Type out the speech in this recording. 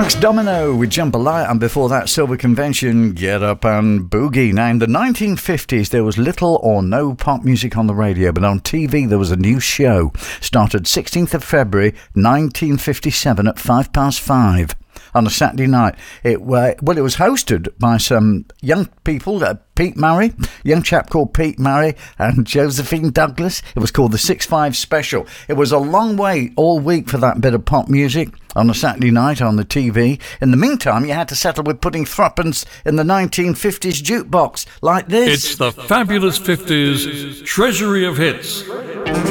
Fats Domino with Jambalaya, and before that Silver Convention, Get Up and Boogie. Now in the 1950s there was little or no pop music on the radio, but on TV there was a new show. Started 16th of February 1957 at 5:05 on a Saturday night. It was hosted by some young people, Pete Murray, young chap called Pete Murray, and Josephine Douglas. It was called the 6-5 Special. It was a long wait all week for that bit of pop music on a Saturday night on the TV. In the meantime, you had to settle with putting threepence in the 1950s jukebox like this. It's the fabulous 50s Treasury of Hits.